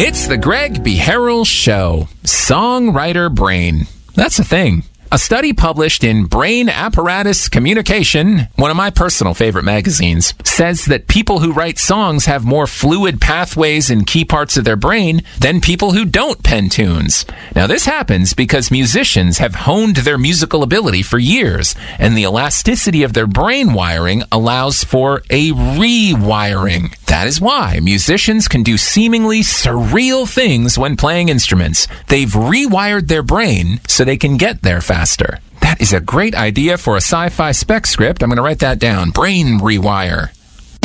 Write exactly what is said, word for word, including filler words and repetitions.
It's the Greg B. Harrell Show. Songwriter brain. That's a thing. A study published in Brain Apparatus Communication, one of my personal favorite magazines, says that people who write songs have more fluid pathways in key parts of their brain than people who don't pen tunes. Now, this happens because musicians have honed their musical ability for years, and the elasticity of their brain wiring allows for a rewiring. That is why musicians can do seemingly surreal things when playing instruments. They've rewired their brain so they can get there faster. That is a great idea for a sci-fi spec script. I'm going to write that down. Brain rewire.